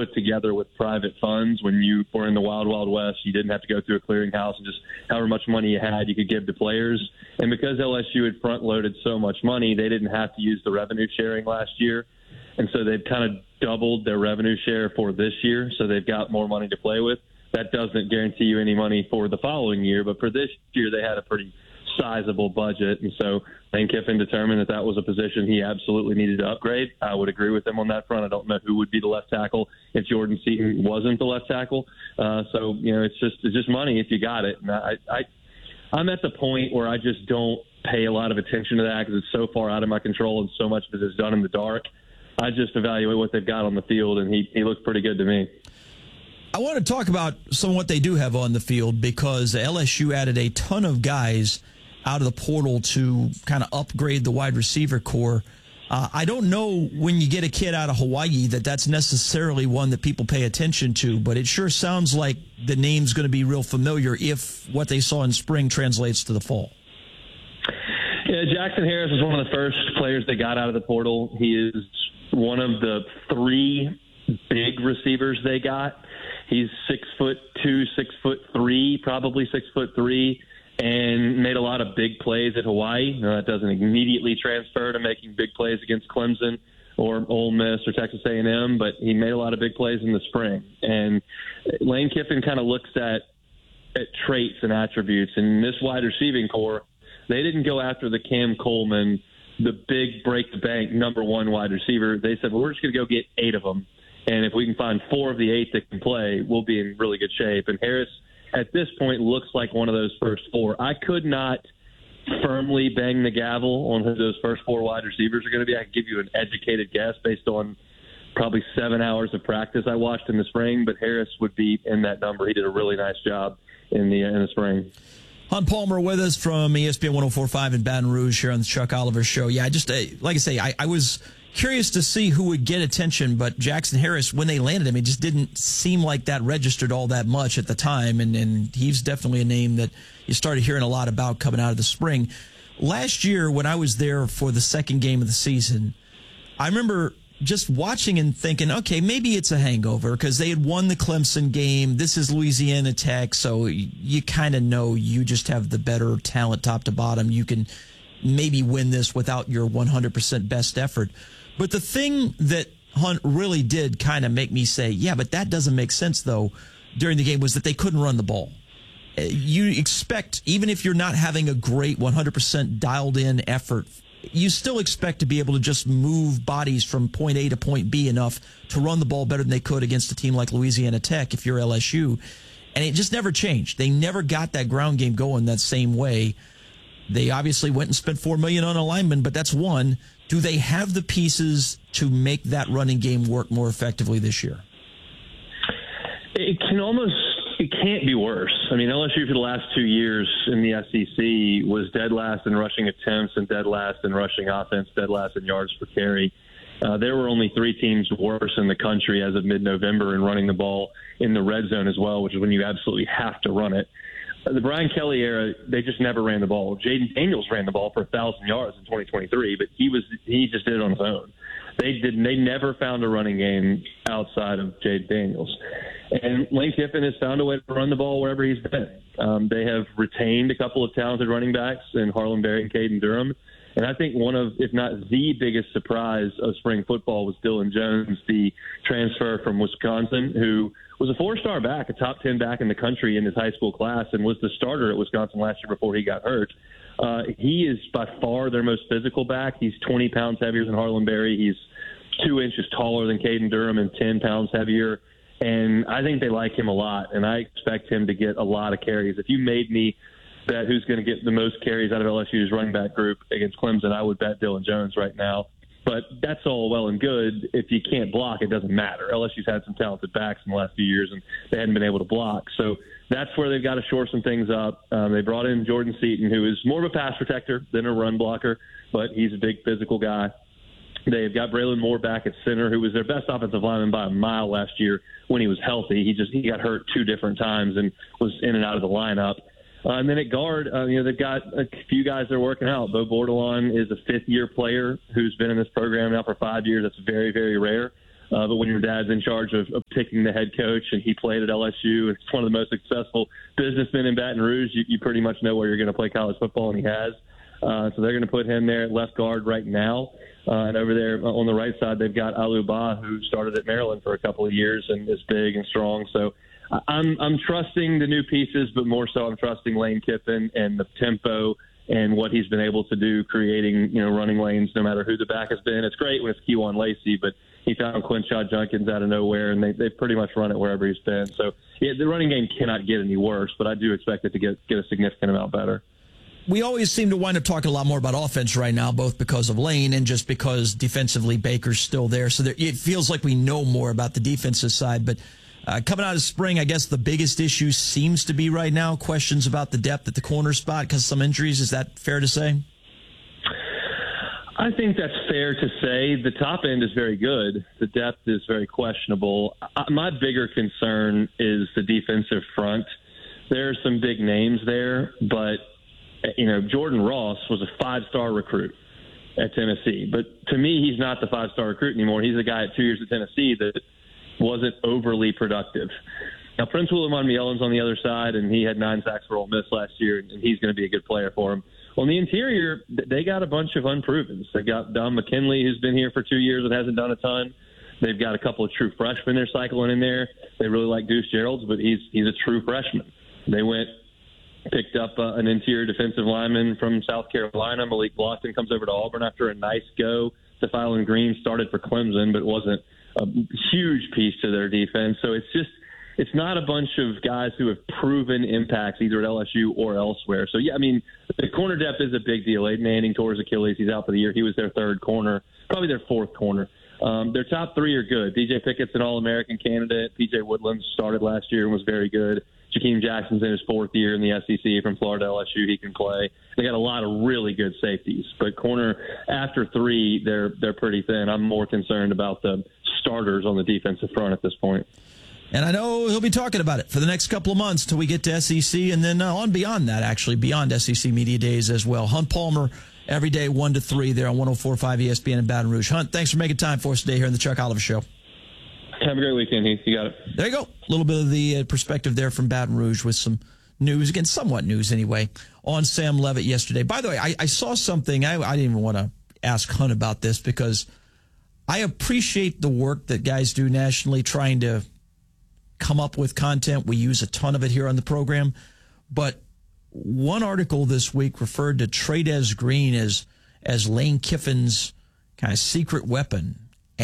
put together with private funds. When you were in the Wild Wild West, you didn't have to go through a clearinghouse, and just however much money you had, you could give to players. And because LSU had front-loaded so much money, they didn't have to use the revenue sharing last year. And so they've kind of doubled their revenue share for this year, so they've got more money to play with. That doesn't guarantee you any money for the following year, but for this year they had a pretty sizable budget, and so Lane Kiffin determined that that was a position he absolutely needed to upgrade. I would agree with him on that front. I don't know who would be the left tackle if Jordan Seaton wasn't the left tackle. So it's just money if you got it. And I'm at the point where I just don't pay a lot of attention to that because it's so far out of my control and so much of it is done in the dark. I just evaluate what they've got on the field, and he looks pretty good to me. I want to talk about some of what they do have on the field because LSU added a ton of guys out of the portal to kind of upgrade the wide receiver core. I don't know when you get a kid out of Hawaii that's necessarily one that people pay attention to, but it sure sounds like the name's going to be real familiar if what they saw in spring translates to the fall. Yeah, Jackson Harris was one of the first players they got out of the portal. He is one of the 3 big receivers they got. He's 6'2", 6'3", probably 6'3", and made a lot of big plays at Hawaii. Now, that doesn't immediately transfer to making big plays against Clemson or Ole Miss or Texas A&M, but he made a lot of big plays in the spring. And Lane Kiffin kind of looks at traits and attributes. And this wide receiving core, they didn't go after the Cam Coleman, the big break-the-bank number 1 wide receiver. They said, well, we're just going to go get 8 of them. And if we can find 4 of the 8 that can play, we'll be in really good shape. And Harris, at this point, looks like one of those first 4. I could not firmly bang the gavel on who those first 4 wide receivers are going to be. I could give you an educated guess based on probably 7 hours of practice I watched in the spring, but Harris would be in that number. He did a really nice job in the spring. Hunt Palmer with us from ESPN 104.5 in Baton Rouge here on the Chuck Oliver Show. Yeah, just like I say, I was curious to see who would get attention, but Jackson Harris, when they landed him, it just didn't seem like that registered all that much at the time, and he's definitely a name that you started hearing a lot about coming out of the spring. Last year, when I was there for the second game of the season, I remember just watching and thinking, okay, maybe it's a hangover because they had won the Clemson game. This is Louisiana Tech, so you kind of know you just have the better talent top to bottom. You can maybe win this without your 100% best effort. But the thing that Hunt really did kind of make me say, yeah, but that doesn't make sense, though, during the game was that they couldn't run the ball. You expect, even if you're not having a great 100% dialed-in effort, you still expect to be able to just move bodies from point A to point B enough to run the ball better than they could against a team like Louisiana Tech if you're LSU. And it just never changed. They never got that ground game going that same way. They obviously went and spent $4 million on a lineman, but that's one. Do they have the pieces to make that running game work more effectively this year? It can't be worse. I mean, LSU for the last 2 years in the SEC was dead last in rushing attempts and dead last in rushing offense, dead last in yards per carry. There were only 3 teams worse in the country as of mid-November in running the ball in the red zone as well, which is when you absolutely have to run it. The Brian Kelly era, they just never ran the ball. Jaden Daniels ran the ball for 1,000 yards in 2023, but he just did it on his own. They never found a running game outside of Jaden Daniels. And Lane Kiffin has found a way to run the ball wherever he's been. They have retained a couple of talented running backs in Harlon Berry and Caden Durham. And I think one of, if not the biggest surprise of spring football was Dylan Jones, the transfer from Wisconsin, who was a 4-star back, a top 10 back in the country in his high school class, and was the starter at Wisconsin last year before he got hurt. He is by far their most physical back. He's 20 pounds heavier than Harlon Berry. He's 2 inches taller than Caden Durham and 10 pounds heavier. And I think they like him a lot, and I expect him to get a lot of carries. If you made me bet who's going to get the most carries out of LSU's running back group against Clemson, I would bet Dylan Jones right now. But that's all well and good. If you can't block, it doesn't matter. LSU's had some talented backs in the last few years, and they hadn't been able to block. So that's where they've got to shore some things up. They brought in Jordan Seaton, who is more of a pass protector than a run blocker, but he's a big physical guy. They've got Braylon Moore back at center, who was their best offensive lineman by a mile last year when he was healthy. He got hurt 2 different times and was in and out of the lineup. And then at guard, they've got a few guys they're working out. Bo Bordelon is a 5th-year player who's been in this program now for 5 years. That's very, very rare. But when your dad's in charge of picking the head coach and he played at LSU, it's one of the most successful businessmen in Baton Rouge, you pretty much know where you're going to play college football, and he has. So they're going to put him there at left guard right now. And over there on the right side, they've got Aluba, who started at Maryland for a couple of years and is big and strong. So I'm trusting the new pieces, but more so I'm trusting Lane Kiffin and the tempo and what he's been able to do, creating, running lanes no matter who the back has been. It's great when it's Kejuan Lacey, but he found Quinshad Junkins out of nowhere, and they pretty much run it wherever he's been. So yeah, the running game cannot get any worse, but I do expect it to get a significant amount better. We always seem to wind up talking a lot more about offense right now, both because of Lane and just because defensively Baker's still there. So it feels like we know more about the defensive side. But coming out of spring, I guess the biggest issue seems to be right now questions about the depth at the corner spot because of some injuries. Is that fair to say? I think that's fair to say. The top end is very good. The depth is very questionable. My bigger concern is the defensive front. There are some big names there, but Jordan Ross was a 5-star recruit at Tennessee. But to me, he's not the 5-star recruit anymore. He's a guy at 2 years at Tennessee that wasn't overly productive. Now, Prince William-Yellen's on the other side, and he had 9 sacks for Ole Miss last year, and he's going to be a good player for him. On the interior, they got a bunch of unprovens. They got Don McKinley, who's been here for 2 years and hasn't done a ton. They've got a couple of true freshmen they're cycling in there. They really like Deuce Geralds, but he's a true freshman. They picked up an interior defensive lineman from South Carolina. Malik Blockton comes over to Auburn after a nice go. Tefilon Green started for Clemson, but wasn't a huge piece to their defense. So it's not a bunch of guys who have proven impacts either at LSU or elsewhere. So, yeah, I mean, the corner depth is a big deal. Aiden Manning tore his Achilles. He's out for the year. He was their 3rd corner, probably their 4th corner. Their top 3 are good. DJ Pickett's an All-American candidate. P.J. Woodland started last year and was very good. Jakeem Jackson's in his 4th year in the SEC from Florida LSU. He can play. They got a lot of really good safeties, but corner after 3, they're pretty thin. I'm more concerned about the starters on the defensive front at this point. And I know he'll be talking about it for the next couple of months till we get to SEC and then on beyond that, actually, beyond SEC Media Days as well. Hunt Palmer, every day 1 to 3 there on 104.5 ESPN in Baton Rouge. Hunt, thanks for making time for us today here on the Chuck Oliver Show. Have a great weekend, Heath. You got it. There you go. A little bit of the perspective there from Baton Rouge with some news, again, somewhat news anyway, on Sam Levitt yesterday. By the way, I saw something. I didn't even want to ask Hunt about this because I appreciate the work that guys do nationally trying to come up with content. We use a ton of it here on the program. But one article this week referred to Trey'Dez Green as Lane Kiffin's kind of secret weapon.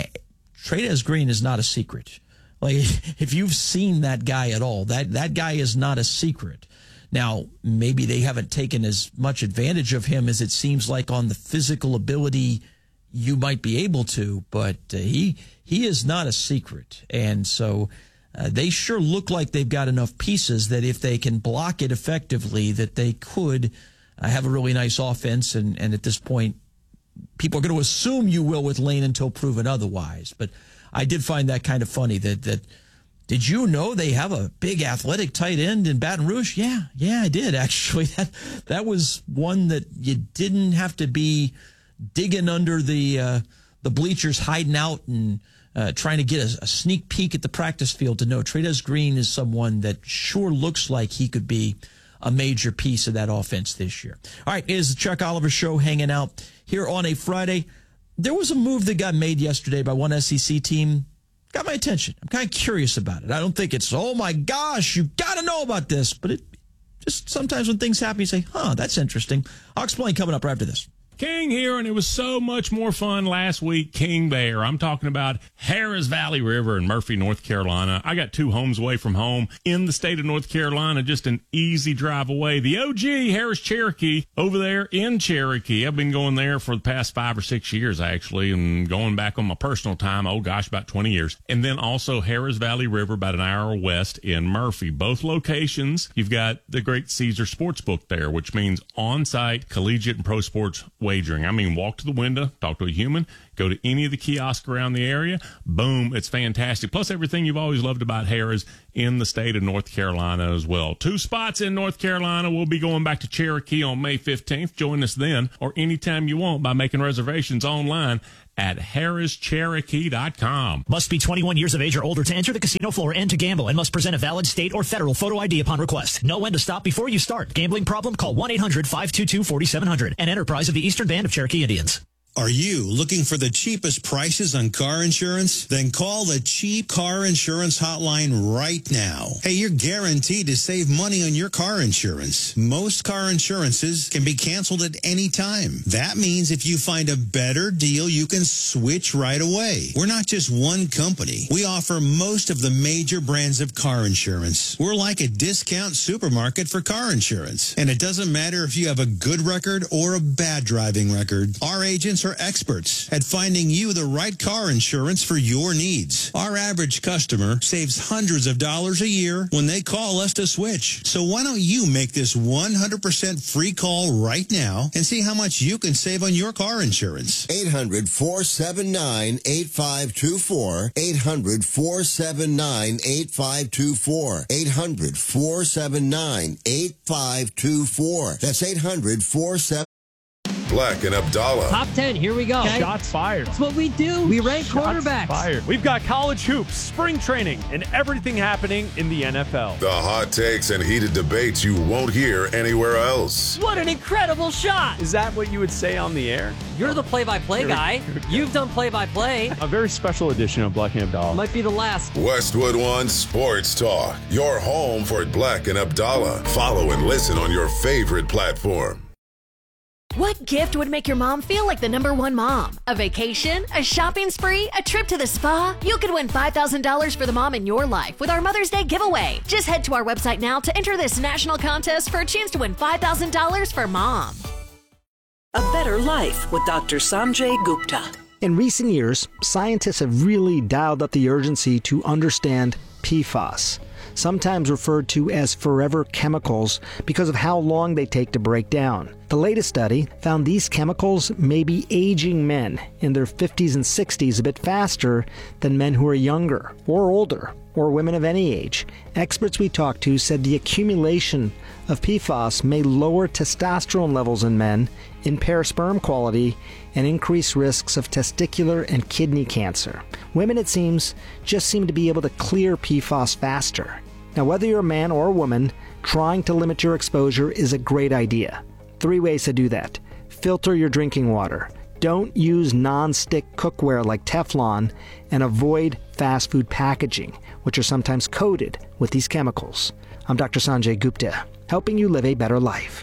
Trey'Dez Green is not a secret. Like, if you've seen that guy at all, that guy is not a secret. Now, maybe they haven't taken as much advantage of him as it seems like on the physical ability you might be able to, but he is not a secret. And so they sure look like they've got enough pieces that if they can block it effectively, that they could have a really nice offense. And at this point, people are going to assume you will with Lane until proven otherwise. But I did find that kind of funny that did you know they have a big athletic tight end in Baton Rouge? Yeah, I did, actually. That was one that you didn't have to be digging under the bleachers, hiding out and trying to get a sneak peek at the practice field to know. Trey'Dez Green is someone that sure looks like he could be a major piece of that offense this year. All right, it is the Chuck Oliver Show hanging out here on a Friday. There was a move that got made yesterday by one SEC team. Got my attention. I'm kind of curious about it. I don't think it's, oh my gosh, you got to know about this. But it just sometimes when things happen, you say, that's interesting. I'll explain coming up right after this. King here, and it was so much more fun last week. King Bear. I'm talking about Harris Valley River in Murphy, North Carolina. I got 2 homes away from home in the state of North Carolina, just an easy drive away. The OG Harris Cherokee over there in Cherokee. I've been going there for the past 5 or 6 years, actually, and going back on my personal time, about 20 years. And then also Harris Valley River, about an hour west in Murphy. Both locations, you've got the great Caesar Sportsbook there, which means on-site collegiate and pro sports wagering. I mean, walk to the window, talk to a human, go to any of the kiosks around the area. Boom, it's fantastic. Plus everything you've always loved about Harris in the state of North Carolina as well. 2 spots in North Carolina. We'll be going back to Cherokee on May 15th. Join us then or anytime you want by making reservations online at harrischerokee.com. Must be 21 years of age or older to enter the casino floor and to gamble, and must present a valid state or federal photo ID upon request. Know when to stop before you start. Gambling problem? Call 1-800-522-4700. An enterprise of the Eastern Band of Cherokee Indians. Are you looking for the cheapest prices on car insurance? Then call the Cheap Car Insurance Hotline right now. Hey, you're guaranteed to save money on your car insurance. Most car insurances can be canceled at any time. That means if you find a better deal, you can switch right away. We're not just one company. We offer most of the major brands of car insurance. We're like a discount supermarket for car insurance. And it doesn't matter if you have a good record or a bad driving record. Our agents are experts at finding you the right car insurance for your needs. Our average customer saves hundreds of dollars a year when they call us to switch. So why don't you make this 100% free call right now and see how much you can save on your car insurance? 800-479-8524. 800-479-8524. 800-479-8524. That's 800-479. Black and Abdallah. Top 10, here we go. Okay? Shots fired. That's what we do. We rank quarterbacks. Fired. We've got college hoops, spring training, and everything happening in the NFL. The hot takes and heated debates you won't hear anywhere else. What an incredible shot. Is that what you would say on the air? You're the play-by-play guy. You've done play-by-play. A very special edition of Black and Abdallah. Might be the last. Westwood One Sports Talk. Your home for Black and Abdallah. Follow and listen on your favorite platform. What gift would make your mom feel like the #1 mom? A vacation? A shopping spree? A trip to the spa? You could win $5,000 for the mom in your life with our Mother's Day giveaway. Just head to our website now to enter this national contest for a chance to win $5,000 for mom. A Better Life with Dr. Sanjay Gupta. In recent years, scientists have really dialed up the urgency to understand PFAS, sometimes referred to as forever chemicals because of how long they take to break down. The latest study found these chemicals may be aging men in their 50s and 60s a bit faster than men who are younger or older or women of any age. Experts we talked to said the accumulation of PFAS may lower testosterone levels in men, impair sperm quality, and increase risks of testicular and kidney cancer. Women, it seems, just seem to be able to clear PFAS faster. Now, whether you're a man or a woman, trying to limit your exposure is a great idea. 3 ways to do that. Filter your drinking water. Don't use non-stick cookware like Teflon, and avoid fast food packaging, which are sometimes coated with these chemicals. I'm Dr. Sanjay Gupta, helping you live a better life.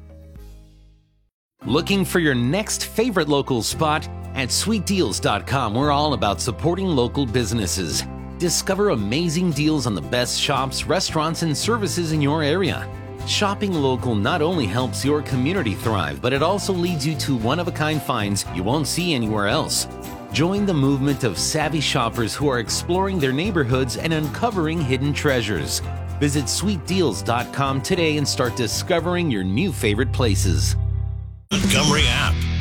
Looking for your next favorite local spot? At sweetdeals.com, we're all about supporting local businesses. Discover amazing deals on the best shops, restaurants, and services in your area. Shopping local not only helps your community thrive, but it also leads you to one-of-a-kind finds you won't see anywhere else. Join the movement of savvy shoppers who are exploring their neighborhoods and uncovering hidden treasures. Visit sweetdeals.com today and start discovering your new favorite places. Montgomery app.